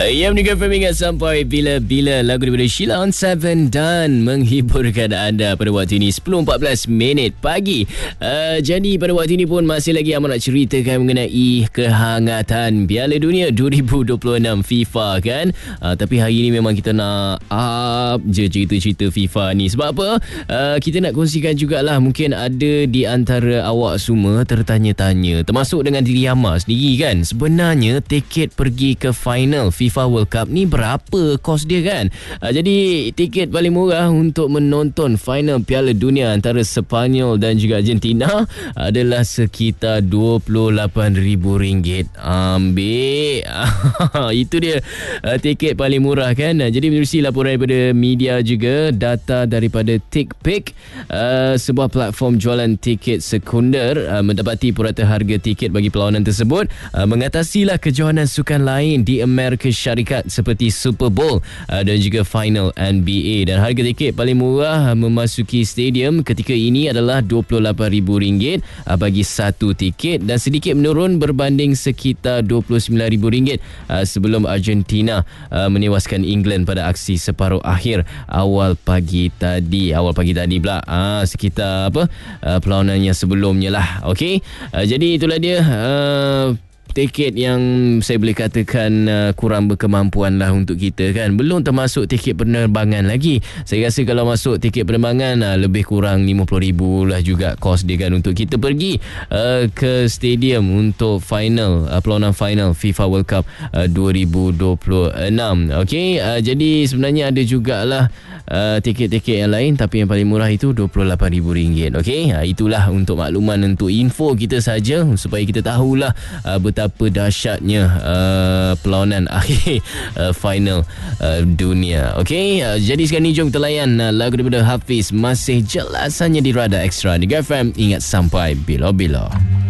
Yang meninggalkan ingat sampai bila-bila lagu daripada Sheila on 7 dan menghiburkan anda pada waktu ini 10.14 minit pagi. Jadi pada waktu ini pun masih lagi Ahmad nak ceritakan mengenai kehangatan Piala Dunia 2026 FIFA kan. Tapi hari ini memang kita nak up je cerita-cerita FIFA ni. Sebab apa? Kita nak kongsikan jugalah, mungkin ada di antara awak semua tertanya-tanya, termasuk dengan diri Ahmad sendiri kan. Sebenarnya tiket pergi ke final FIFA World Cup ni berapa kos dia kan? Jadi tiket paling murah untuk menonton final Piala Dunia antara Sepanyol dan juga Argentina adalah sekitar RM28,000. Ambil. Itu dia tiket paling murah kan. Jadi menerusi laporan daripada media juga, data daripada TickPick, sebuah platform jualan tiket sekunder, mendapati purata harga tiket bagi perlawanan tersebut mengatasilah kejohanan sukan lain di Amerika Syarikat seperti Super Bowl dan juga final NBA. Dan harga tiket paling murah memasuki stadium ketika ini adalah RM28,000 bagi satu tiket, dan sedikit menurun berbanding sekitar RM29,000 sebelum Argentina menewaskan England pada aksi separuh akhir awal pagi tadi pula, sekitar perlawanan yang sebelumnya lah. Okey, jadi itulah dia tiket yang saya boleh katakan kurang berkemampuan lah untuk kita kan. Belum termasuk tiket penerbangan lagi. Saya rasa kalau masuk tiket penerbangan lebih kurang RM50,000 lah juga kos dia kan, untuk kita pergi ke stadium untuk final, perlawanan final FIFA World Cup 2026. Okey, jadi sebenarnya ada jugalah tiket-tiket yang lain, tapi yang paling murah itu RM28,000. Okey, itulah untuk makluman, untuk info kita saja supaya kita tahulah betapa dahsyatnya perlawanan akhir final dunia. Okey, jadi sekarang ni jom kita layan lagu daripada Hafiz, Masih Jelas hanya di Radar Extra di GFM. Ingat sampai bila-bila.